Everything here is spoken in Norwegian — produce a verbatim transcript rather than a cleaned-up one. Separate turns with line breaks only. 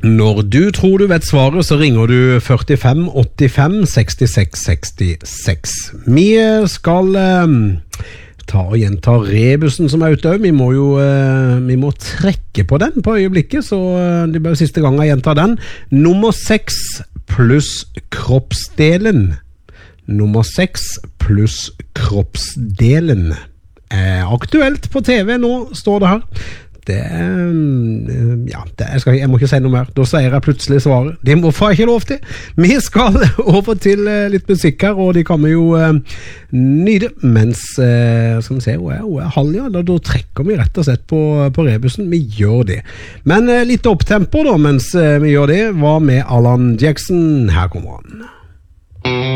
Når du tror du vet svaret, så ringer du førtifem åttifem sekstiseks sekstiseks. Vi skal eh, ta og gjenta rebusen som er ute. Vi må jo eh, vi må trekke på den på øyeblikket, så det blir siste gang jeg gjentar den. Nummer seks pluss kroppsdelen. Nummer seks pluss kroppsdelen. Er aktuelt på T V nå, står det her. Det, ja, det jeg, skal, jeg må ikke si noe mer. Da sier jeg plutselig svaret. Det må få ikke lov til. Vi skal over til litt musikk her, og de kan vi jo uh, nyde mens uh, skal vi se, hun er, hun er halv, ja. Da, da trekker vi rett og slett på, på rebusen. Vi gjør det. Men uh, litt opptempo da, mens uh, vi gjør det, var med Alan Jackson. Her kommer han.